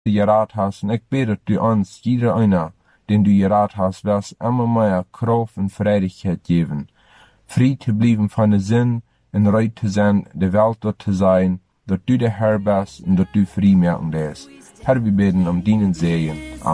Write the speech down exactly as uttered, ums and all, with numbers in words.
geraad hast. En ik bid dat du ons, jeder einer, den du geraad hast, wirst immer mehr Kraft und Freudigkeit geben. Frei te blijven van de zin en reit te zijn, de Welt dort te zijn, dat du de Herr bist en dat du vrij merken lässt. Herr, wir beten um deinen Segen. Amen.